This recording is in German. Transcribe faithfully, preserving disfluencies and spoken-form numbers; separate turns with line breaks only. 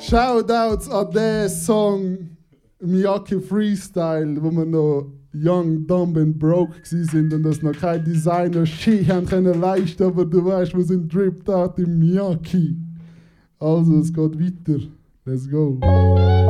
Shoutouts an den Song Miyake Freestyle, wo wir noch young, dumb and broke waren und das noch kein Designer Ski haben können leisten, aber du weißt, wir sind dripped out im Miyake. Also, es geht weiter. Let's go.